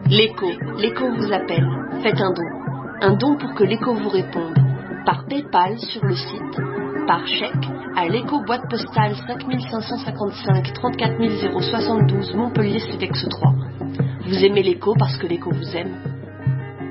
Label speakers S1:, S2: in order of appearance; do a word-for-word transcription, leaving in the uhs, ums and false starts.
S1: L'écho, l'écho vous appelle. Faites un don. Un don pour que l'écho vous réponde. Par PayPal sur le site, par chèque à l'écho boîte postale cinq cinq cent cinquante-cinq trente-quatre mille soixante-douze Montpellier Cedex trois. Vous aimez l'écho parce que l'écho vous aime.